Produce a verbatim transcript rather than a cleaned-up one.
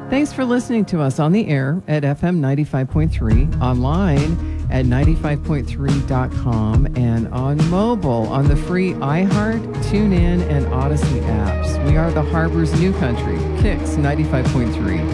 Thanks for listening to us on the air at F M ninety-five point three, online at ninety-five point three dot com, and on mobile on the free iHeart, TuneIn, and Odyssey apps. We are the Harbor's New Country, Kicks ninety-five point three.